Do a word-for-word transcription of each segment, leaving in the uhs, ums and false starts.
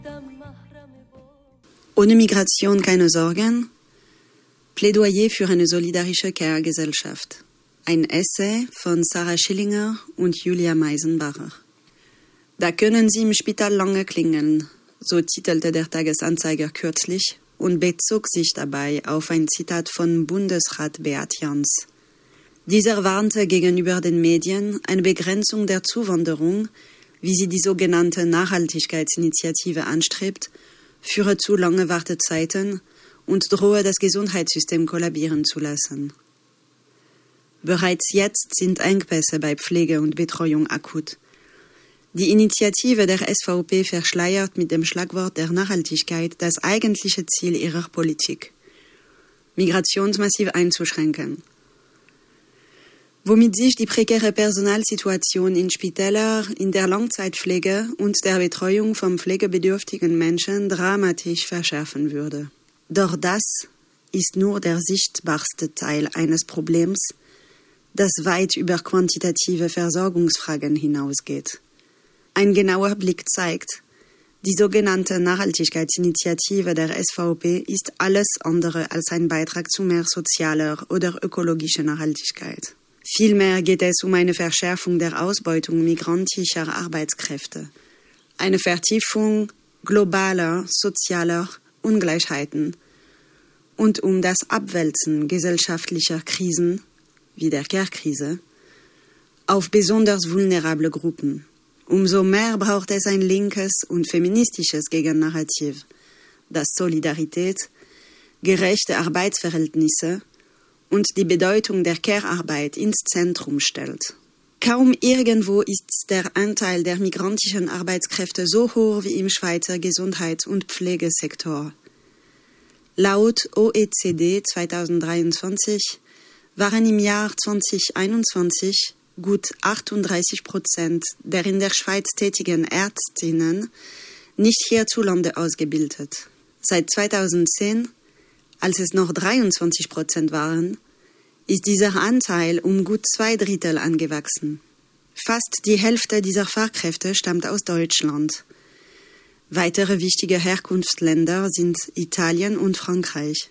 Ohne Migration keine Sorgen. Plädoyer für eine solidarische Care-Gesellschaft. Ein Essay von Sarah Schillinger und Julia Meisenbacher. Da können Sie im Spital lange klingeln, so titelte der Tagesanzeiger kürzlich und bezog sich dabei auf ein Zitat von Bundesrat Beat Jans. Dieser warnte gegenüber den Medien, eine Begrenzung der Zuwanderung, wie sie die sogenannte Nachhaltigkeitsinitiative anstrebt, führe zu lange Wartezeiten und drohe das Gesundheitssystem kollabieren zu lassen. Bereits jetzt sind Engpässe bei Pflege und Betreuung akut. Die Initiative der S V P verschleiert mit dem Schlagwort der Nachhaltigkeit das eigentliche Ziel ihrer Politik: Migrationsmassiv einzuschränken. Womit sich die prekäre Personalsituation in Spitälern, in der Langzeitpflege und der Betreuung von pflegebedürftigen Menschen dramatisch verschärfen würde. Doch das ist nur der sichtbarste Teil eines Problems, das weit über quantitative Versorgungsfragen hinausgeht. Ein genauer Blick zeigt, die sogenannte Nachhaltigkeitsinitiative der S V P ist alles andere als ein Beitrag zu mehr sozialer oder ökologischer Nachhaltigkeit. Vielmehr geht es um eine Verschärfung der Ausbeutung migrantischer Arbeitskräfte, eine Vertiefung globaler sozialer Ungleichheiten und um das Abwälzen gesellschaftlicher Krisen, wie der Care-Krise, auf besonders vulnerable Gruppen. Umso mehr braucht es ein linkes und feministisches Gegennarrativ, das Solidarität, gerechte Arbeitsverhältnisse und die Bedeutung der Care-Arbeit ins Zentrum stellt. Kaum irgendwo ist der Anteil der migrantischen Arbeitskräfte so hoch wie im Schweizer Gesundheits- und Pflegesektor. Laut O E C D zweitausenddreiundzwanzig waren im Jahr zweitausendeinundzwanzig gut achtunddreißig Prozent der in der Schweiz tätigen Ärztinnen nicht hierzulande ausgebildet. Seit zweitausendzehn, als es noch dreiundzwanzig Prozent waren, ist dieser Anteil um gut zwei Drittel angewachsen. Fast die Hälfte dieser Fachkräfte stammt aus Deutschland. Weitere wichtige Herkunftsländer sind Italien und Frankreich.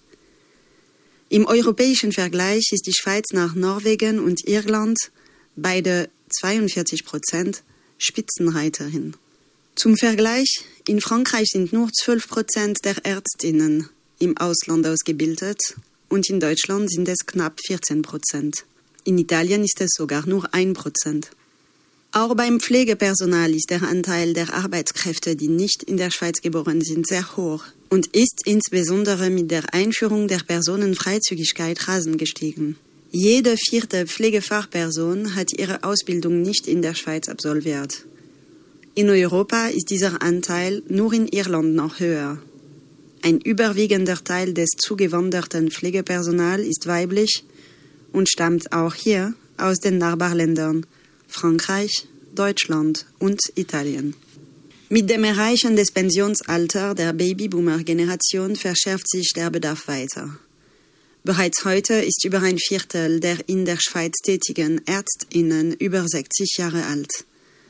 Im europäischen Vergleich ist die Schweiz nach Norwegen und Irland, beide zweiundvierzig Prozent, Spitzenreiterin. Zum Vergleich, in Frankreich sind nur zwölf Prozent der Ärztinnen im Ausland ausgebildet und in Deutschland sind es knapp vierzehn Prozent. In Italien ist es sogar nur ein Prozent. Auch beim Pflegepersonal ist der Anteil der Arbeitskräfte, die nicht in der Schweiz geboren sind, sehr hoch und ist insbesondere mit der Einführung der Personenfreizügigkeit rasant gestiegen. Jede vierte Pflegefachperson hat ihre Ausbildung nicht in der Schweiz absolviert. In Europa ist dieser Anteil nur in Irland noch höher. Ein überwiegender Teil des zugewanderten Pflegepersonals ist weiblich und stammt auch hier aus den Nachbarländern Frankreich, Deutschland und Italien. Mit dem Erreichen des Pensionsalters der Babyboomer-Generation verschärft sich der Bedarf weiter. Bereits heute ist über ein Viertel der in der Schweiz tätigen ÄrztInnen über sechzig Jahre alt.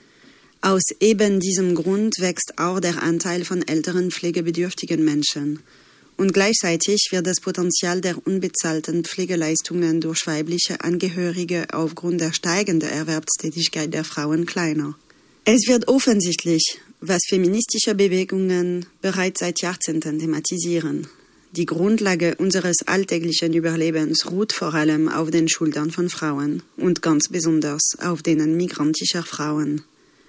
Aus eben diesem Grund wächst auch der Anteil von älteren pflegebedürftigen Menschen. Und gleichzeitig wird das Potenzial der unbezahlten Pflegeleistungen durch weibliche Angehörige aufgrund der steigenden Erwerbstätigkeit der Frauen kleiner. Es wird offensichtlich, was feministische Bewegungen bereits seit Jahrzehnten thematisieren. Die Grundlage unseres alltäglichen Überlebens ruht vor allem auf den Schultern von Frauen und ganz besonders auf denen migrantischer Frauen.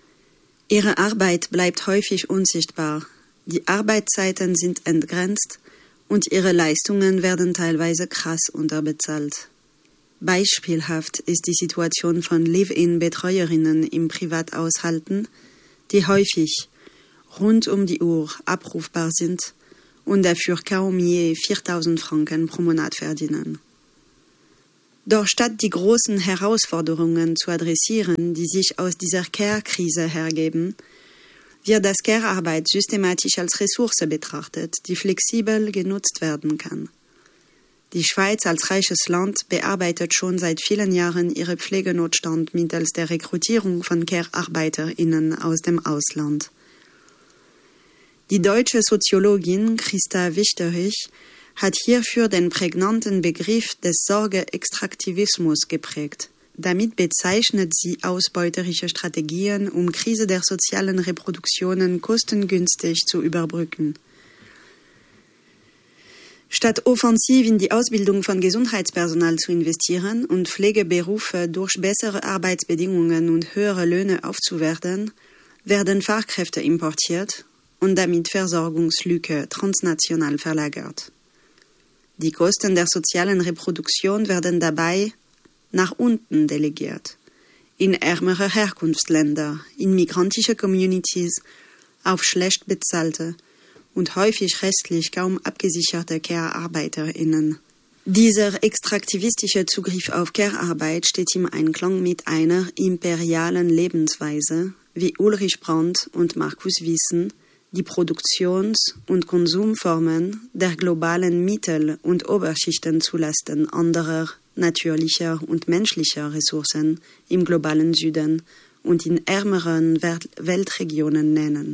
Ihre Arbeit bleibt häufig unsichtbar, die Arbeitszeiten sind entgrenzt und ihre Leistungen werden teilweise krass unterbezahlt. Beispielhaft ist die Situation von Live-in-Betreuerinnen im Privathaushalten, die häufig rund um die Uhr abrufbar sind und dafür kaum je viertausend Franken pro Monat verdienen. Doch statt die großen Herausforderungen zu adressieren, die sich aus dieser Care-Krise hergeben, wird das Care-Arbeit systematisch als Ressource betrachtet, die flexibel genutzt werden kann. Die Schweiz als reiches Land bearbeitet schon seit vielen Jahren ihre Pflegenotstand mittels der Rekrutierung von Care-ArbeiterInnen aus dem Ausland. Die deutsche Soziologin Christa Wichterich hat hierfür den prägnanten Begriff des Sorge-Extraktivismus geprägt. Damit bezeichnet sie ausbeuterische Strategien, um Krise der sozialen Reproduktionen kostengünstig zu überbrücken. Statt offensiv in die Ausbildung von Gesundheitspersonal zu investieren und Pflegeberufe durch bessere Arbeitsbedingungen und höhere Löhne aufzuwerten, werden Fachkräfte importiert und damit Versorgungslücke transnational verlagert. Die Kosten der sozialen Reproduktion werden dabei nach unten delegiert, in ärmere Herkunftsländer, in migrantische Communities, auf schlecht bezahlte und häufig restlich kaum abgesicherte Care-ArbeiterInnen. Dieser extraktivistische Zugriff auf Care-Arbeit steht im Einklang mit einer imperialen Lebensweise, wie Ulrich Brandt und Markus Wissen die Produktions- und Konsumformen der globalen Mittel- und Oberschichten zulasten anderer natürlicher und menschlicher Ressourcen im globalen Süden und in ärmeren Weltregionen nennen.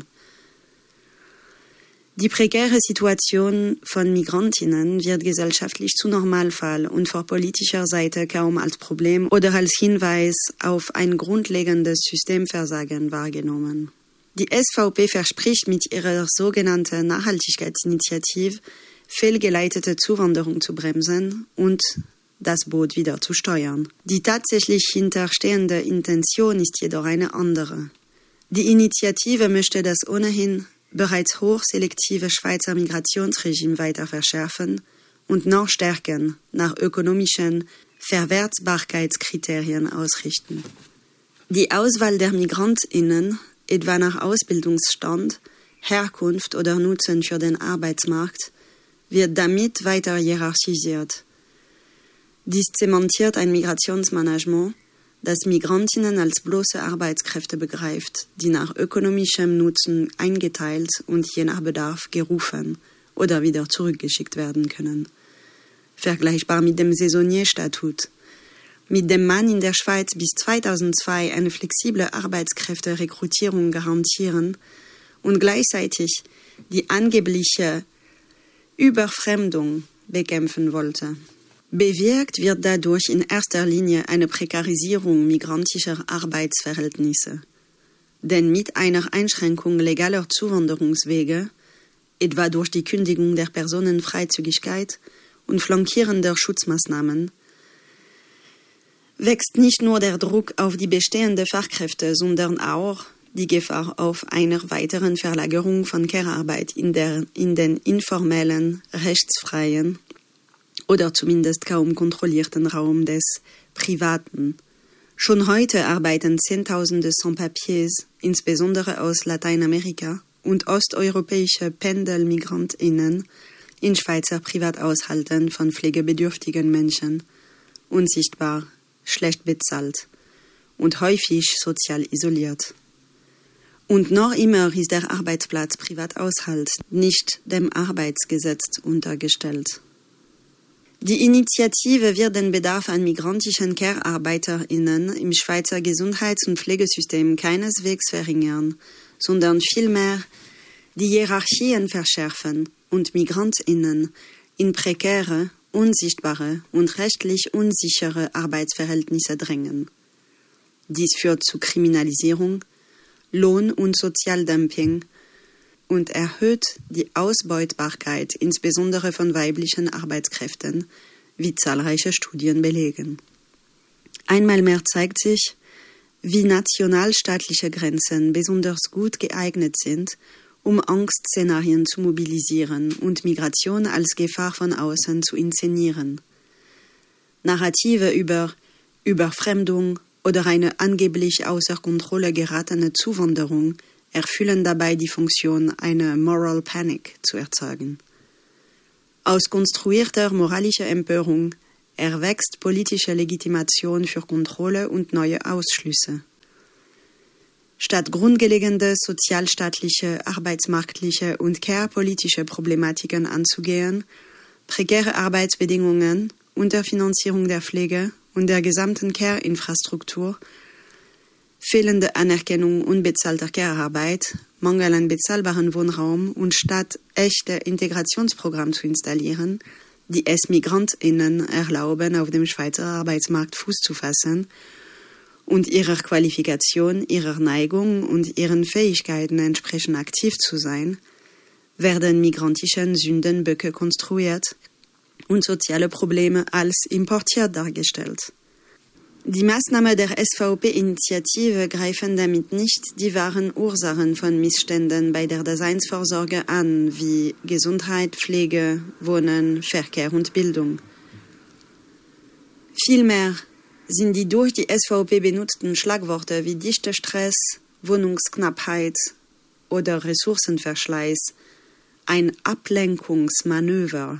Die prekäre Situation von Migrantinnen wird gesellschaftlich zu Normalfall und von politischer Seite kaum als Problem oder als Hinweis auf ein grundlegendes Systemversagen wahrgenommen. Die S V P verspricht mit ihrer sogenannten Nachhaltigkeitsinitiative, fehlgeleitete Zuwanderung zu bremsen und das Boot wieder zu steuern. Die tatsächlich hinterstehende Intention ist jedoch eine andere. Die Initiative möchte das ohnehin bereits hochselektive Schweizer Migrationsregime weiter verschärfen und noch stärken nach ökonomischen Verwertbarkeitskriterien ausrichten. Die Auswahl der MigrantInnen, etwa nach Ausbildungsstand, Herkunft oder Nutzen für den Arbeitsmarkt, wird damit weiter hierarchisiert. Dies zementiert ein Migrationsmanagement, das Migrantinnen als bloße Arbeitskräfte begreift, die nach ökonomischem Nutzen eingeteilt und je nach Bedarf gerufen oder wieder zurückgeschickt werden können. Vergleichbar mit dem Saisonierstatut, mit dem man in der Schweiz bis zweitausendzwei eine flexible Arbeitskräfterekrutierung garantieren und gleichzeitig die angebliche Überfremdung bekämpfen wollte. Bewirkt wird dadurch in erster Linie eine Prekarisierung migrantischer Arbeitsverhältnisse. Denn mit einer Einschränkung legaler Zuwanderungswege, etwa durch die Kündigung der Personenfreizügigkeit und flankierender Schutzmaßnahmen, wächst nicht nur der Druck auf die bestehenden Fachkräfte, sondern auch die Gefahr auf einer weiteren Verlagerung von Care-Arbeit in, der, in den informellen, rechtsfreien oder zumindest kaum kontrollierten Raum des Privaten. Schon heute arbeiten Zehntausende Sans-Papiers, insbesondere aus Lateinamerika, und osteuropäische PendelmigrantInnen in Schweizer Privathaushalten von pflegebedürftigen Menschen, unsichtbar, schlecht bezahlt und häufig sozial isoliert. Und noch immer ist der Arbeitsplatz Privathaushalt nicht dem Arbeitsgesetz untergestellt. Die Initiative wird den Bedarf an migrantischen Care-ArbeiterInnen im Schweizer Gesundheits- und Pflegesystem keineswegs verringern, sondern vielmehr die Hierarchien verschärfen und MigrantInnen in prekäre, unsichtbare und rechtlich unsichere Arbeitsverhältnisse drängen. Dies führt zu Kriminalisierung, Lohn- und Sozialdumping und erhöht die Ausbeutbarkeit insbesondere von weiblichen Arbeitskräften, wie zahlreiche Studien belegen. Einmal mehr zeigt sich, wie nationalstaatliche Grenzen besonders gut geeignet sind, um Angstszenarien zu mobilisieren und Migration als Gefahr von außen zu inszenieren. Narrative über Überfremdung oder eine angeblich außer Kontrolle geratene Zuwanderung erfüllen dabei die Funktion, eine Moral Panic zu erzeugen. Aus konstruierter moralischer Empörung erwächst politische Legitimation für Kontrolle und neue Ausschlüsse. Statt grundlegende sozialstaatliche, arbeitsmarktliche und care-politische Problematiken anzugehen, prekäre Arbeitsbedingungen, Unterfinanzierung der Pflege und der gesamten Care-Infrastruktur, fehlende Anerkennung unbezahlter Care-Arbeit Mangel an bezahlbaren Wohnraum und statt echte Integrationsprogramme zu installieren, die es MigrantInnen erlauben, auf dem Schweizer Arbeitsmarkt Fuß zu fassen und ihrer Qualifikation, ihrer Neigung und ihren Fähigkeiten entsprechend aktiv zu sein, werden migrantischen Sündenböcke konstruiert und soziale Probleme als importiert dargestellt. Die Maßnahmen der S V P-Initiative greifen damit nicht die wahren Ursachen von Missständen bei der Daseinsvorsorge an, wie Gesundheit, Pflege, Wohnen, Verkehr und Bildung. Vielmehr sind die durch die S V P benutzten Schlagworte wie Dichtestress, Wohnungsknappheit oder Ressourcenverschleiß ein Ablenkungsmanöver.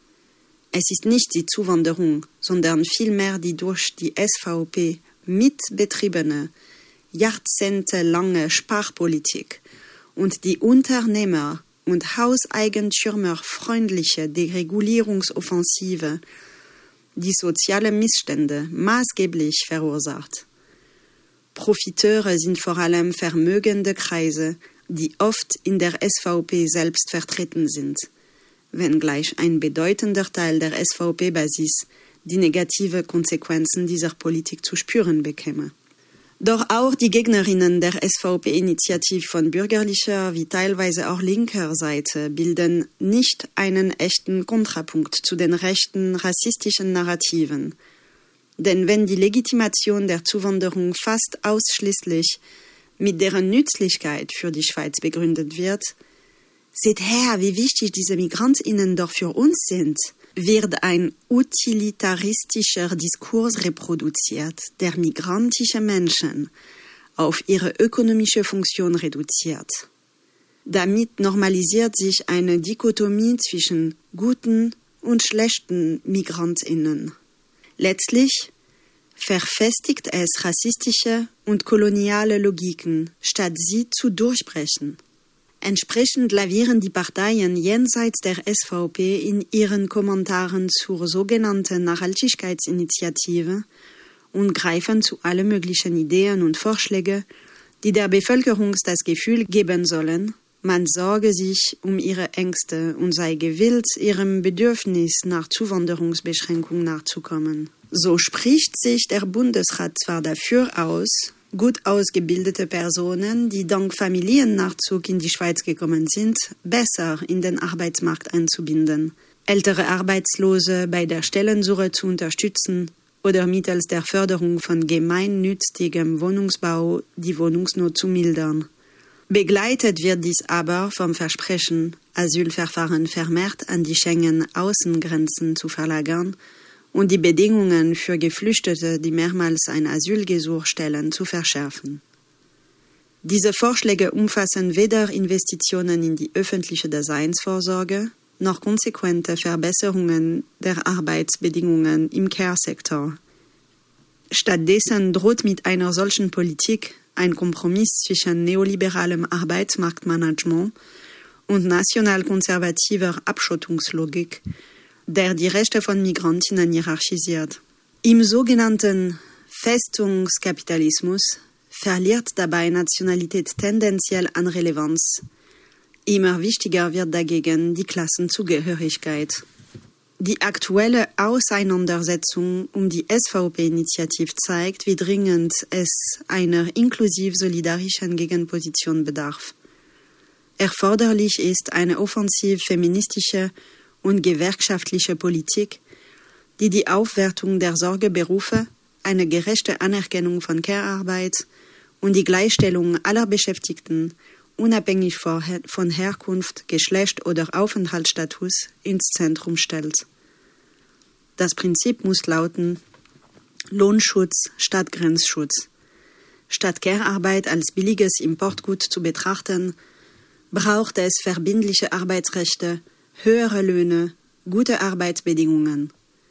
Es ist nicht die Zuwanderung, sondern vielmehr die durch die S V P mitbetriebene, jahrzehntelange Sparpolitik und die Unternehmer- und Hauseigentümerfreundliche Deregulierungsoffensive, die soziale Missstände maßgeblich verursacht. Profiteure sind vor allem vermögende Kreise, die oft in der S V P selbst vertreten sind, wenngleich ein bedeutender Teil der S V P-Basis die negative Konsequenzen dieser Politik zu spüren bekäme. Doch auch die Gegnerinnen der S V P-Initiative von bürgerlicher wie teilweise auch linker Seite bilden nicht einen echten Kontrapunkt zu den rechten rassistischen Narrativen. Denn wenn die Legitimation der Zuwanderung fast ausschließlich mit deren Nützlichkeit für die Schweiz begründet wird, seht her, wie wichtig diese MigrantInnen doch für uns sind, wird ein utilitaristischer Diskurs reproduziert, der migrantische Menschen auf ihre ökonomische Funktion reduziert. Damit normalisiert sich eine Dichotomie zwischen guten und schlechten MigrantInnen. Letztlich verfestigt es rassistische und koloniale Logiken, statt sie zu durchbrechen. Entsprechend lavieren die Parteien jenseits der S V P in ihren Kommentaren zur sogenannten Nachhaltigkeitsinitiative und greifen zu allen möglichen Ideen und Vorschlägen, die der Bevölkerung das Gefühl geben sollen, man sorge sich um ihre Ängste und sei gewillt, ihrem Bedürfnis nach Zuwanderungsbeschränkung nachzukommen. So spricht sich der Bundesrat zwar dafür aus, gut ausgebildete Personen, die dank Familiennachzug in die Schweiz gekommen sind, besser in den Arbeitsmarkt einzubinden, ältere Arbeitslose bei der Stellensuche zu unterstützen oder mittels der Förderung von gemeinnützigem Wohnungsbau die Wohnungsnot zu mildern. Begleitet wird dies aber vom Versprechen, Asylverfahren vermehrt an die Schengen-Außengrenzen zu verlagern und die Bedingungen für Geflüchtete, die mehrmals ein Asylgesuch stellen, zu verschärfen. Diese Vorschläge umfassen weder Investitionen in die öffentliche Daseinsvorsorge noch konsequente Verbesserungen der Arbeitsbedingungen im Care-Sektor. Stattdessen droht mit einer solchen Politik ein Kompromiss zwischen neoliberalem Arbeitsmarktmanagement und nationalkonservativer Abschottungslogik, der die Rechte von Migrantinnen hierarchisiert. Im sogenannten Festungskapitalismus verliert dabei Nationalität tendenziell an Relevanz. Immer wichtiger wird dagegen die Klassenzugehörigkeit. Die aktuelle Auseinandersetzung um die S V P-Initiative zeigt, wie dringend es einer inklusiv-solidarischen Gegenposition bedarf. Erforderlich ist eine offensiv feministische und gewerkschaftliche Politik, die die Aufwertung der Sorgeberufe, eine gerechte Anerkennung von Care-Arbeit und die Gleichstellung aller Beschäftigten, unabhängig von Herkunft, Geschlecht oder Aufenthaltsstatus, ins Zentrum stellt. Das Prinzip muss lauten: Lohnschutz statt Grenzschutz. Statt Care-Arbeit als billiges Importgut zu betrachten, braucht es verbindliche Arbeitsrechte, höhere Löhne, gute Arbeitsbedingungen.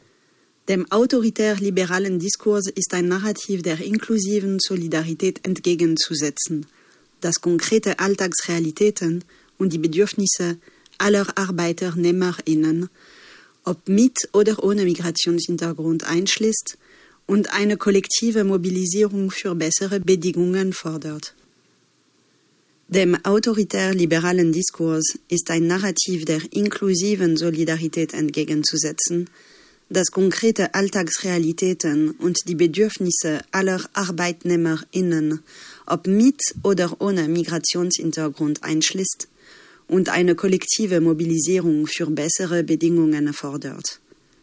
Dem autoritär-liberalen Diskurs ist ein Narrativ der inklusiven Solidarität entgegenzusetzen, das konkrete Alltagsrealitäten und die Bedürfnisse aller ArbeiternehmerInnen, ob mit oder ohne Migrationshintergrund, einschließt und eine kollektive Mobilisierung für bessere Bedingungen fordert. Dem autoritär-liberalen Diskurs ist ein Narrativ der inklusiven Solidarität entgegenzusetzen, das konkrete Alltagsrealitäten und die Bedürfnisse aller ArbeitnehmerInnen, ob mit oder ohne Migrationshintergrund, einschließt und eine kollektive Mobilisierung für bessere Bedingungen erfordert.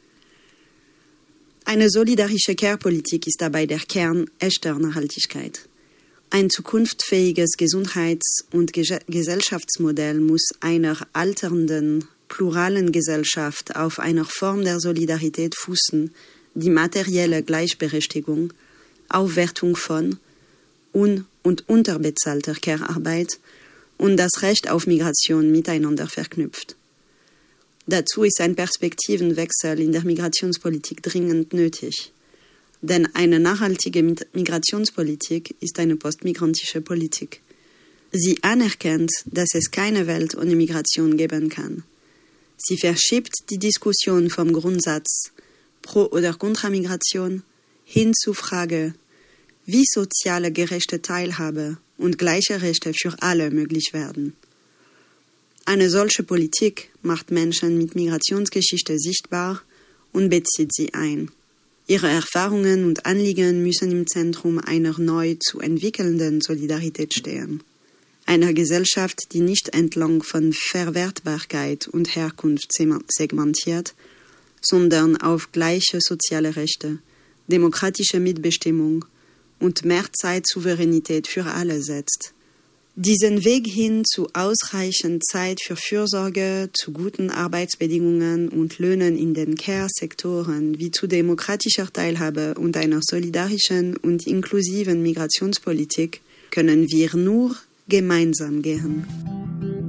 Eine solidarische Care-Politik ist dabei der Kern echter Nachhaltigkeit. Ein zukunftsfähiges Gesundheits- und Ge- Gesellschaftsmodell muss einer alternden, pluralen Gesellschaft auf einer Form der Solidarität fußen, die materielle Gleichberechtigung, Aufwertung von un- und unterbezahlter Care-Arbeit und das Recht auf Migration miteinander verknüpft. Dazu ist ein Perspektivenwechsel in der Migrationspolitik dringend nötig. Denn eine nachhaltige Migrationspolitik ist eine postmigrantische Politik. Sie anerkennt, dass es keine Welt ohne Migration geben kann. Sie verschiebt die Diskussion vom Grundsatz pro oder contra Migration hin zur Frage, wie soziale gerechte Teilhabe und gleiche Rechte für alle möglich werden. Eine solche Politik macht Menschen mit Migrationsgeschichte sichtbar und bezieht sie ein. Ihre Erfahrungen und Anliegen müssen im Zentrum einer neu zu entwickelnden Solidarität stehen. Einer Gesellschaft, die nicht entlang von Verwertbarkeit und Herkunft segmentiert, sondern auf gleiche soziale Rechte, demokratische Mitbestimmung und mehr Zeitsouveränität für alle setzt. Diesen Weg hin zu ausreichend Zeit für Fürsorge, zu guten Arbeitsbedingungen und Löhnen in den Care-Sektoren wie zu demokratischer Teilhabe und einer solidarischen und inklusiven Migrationspolitik können wir nur gemeinsam gehen.